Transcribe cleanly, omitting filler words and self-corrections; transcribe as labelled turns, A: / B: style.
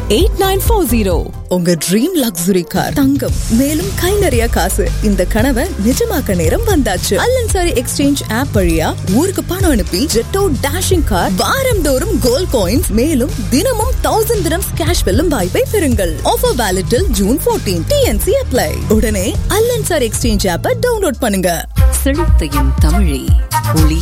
A: 8940.
B: உங்க dream luxury car, தங்கம், மேலும் கை நிறைய காசு. இந்த கனவை நிஜமாக்க நேரம் வந்தாச்சு. அல்லன்சாரி எக்ஸ்சேஞ்ச் ஆப் வழியா ஊருக்கு பணம் அனுப்பி ஜெட்டோ டேஷிங் கார் வாரந்தோறும் கோல்ட் காயின்ஸ் மேலும் தினமும் 1000 dirhams கேஷ் வெல்லும் வாய்ப்பை பெறுங்கள். Offer valid till June 14. TNC apply. உடனே அல்லன்சாரி எக்ஸ்சேஞ்ச் ஆப்பை டவுன்லோட் பண்ணுங்க.
A: செழித்தையும் தமிழே ஒளி